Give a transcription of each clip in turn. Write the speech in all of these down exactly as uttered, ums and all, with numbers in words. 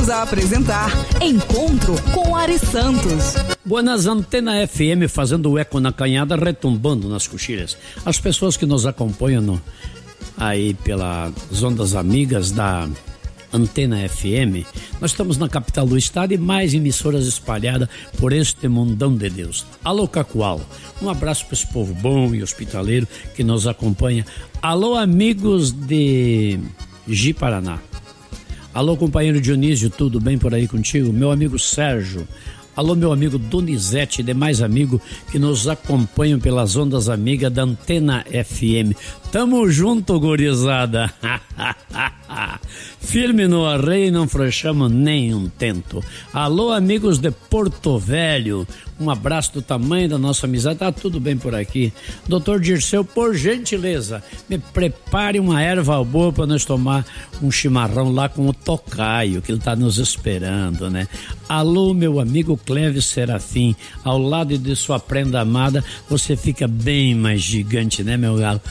a apresentar Encontro com Ari Santos. Buenas, Antena F M fazendo eco na canhada, retumbando nas coxilhas. As pessoas que nos acompanham no, aí pelas ondas amigas da Antena F M, nós estamos na capital do estado e mais emissoras espalhadas por este mundão de Deus. Alô, Cacoal, um abraço para esse povo bom e hospitaleiro que nos acompanha. Alô, amigos de Ji-Paraná. Alô, companheiro Dionísio, tudo bem por aí contigo? Meu amigo Sérgio. Alô, meu amigo Donizete e demais amigos que nos acompanham pelas ondas amigas da Antena F M. Tamo junto, gurizada. Firme no arreio, não frouxamos nem um tento. Alô, amigos de Porto Velho. Um abraço do tamanho da nossa amizade. Tá tudo bem por aqui. Doutor Dirceu, por gentileza, me prepare uma erva boa para nós tomar um chimarrão lá com o tocaio, que ele tá nos esperando, né? Alô, meu amigo Clévis Serafim. Ao lado de sua prenda amada, você fica bem mais gigante, né, meu galo?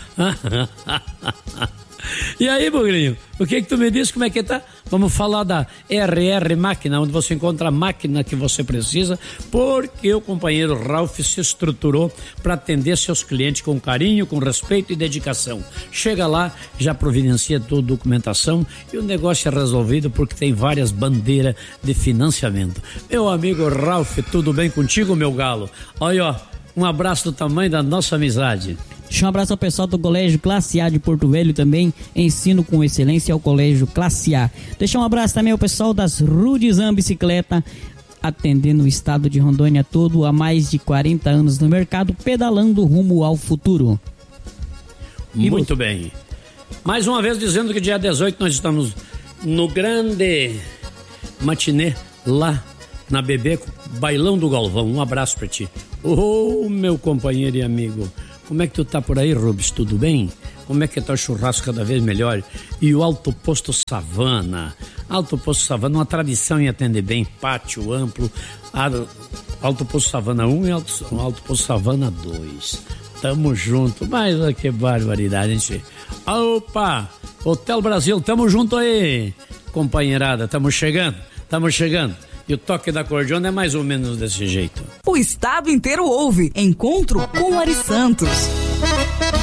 E aí, Bugrinho, o que que tu me diz, como é que tá? Vamos falar da R R Máquina, onde você encontra a máquina que você precisa, porque o companheiro Ralph se estruturou para atender seus clientes com carinho, com respeito e dedicação. Chega lá, já providencia toda a documentação e o negócio é resolvido porque tem várias bandeiras de financiamento. Meu amigo Ralph, tudo bem contigo, meu galo? Olha, ó, um abraço do tamanho da nossa amizade. Deixa um abraço ao pessoal do Colégio Classe A de Porto Velho também, ensino com excelência ao Colégio Classe A. Deixa um abraço também ao pessoal das Rudizan Bicicleta, atendendo o estado de Rondônia todo há mais de quarenta anos no mercado, pedalando rumo ao futuro. Muito bem. Mais uma vez dizendo que dia dezoito nós estamos no grande matinê lá na Bebeco, Bailão do Galvão. Um abraço pra ti. Ô, oh, meu companheiro e amigo. Como é que tu tá por aí, Rubens? Tudo bem? Como é que tá o churrasco cada vez melhor? E o Alto Posto Savana? Alto Posto Savana, uma tradição em atender bem, pátio amplo. Alto Posto Savana um e Alto, Alto Posto Savana dois. Tamo junto. Mas que barbaridade, gente. Opa! Hotel Brasil, tamo junto aí, companheirada. Tamo chegando, tamo chegando. E o toque da cordiona é mais ou menos desse jeito. O estado inteiro ouve. Encontro com Ari Santos.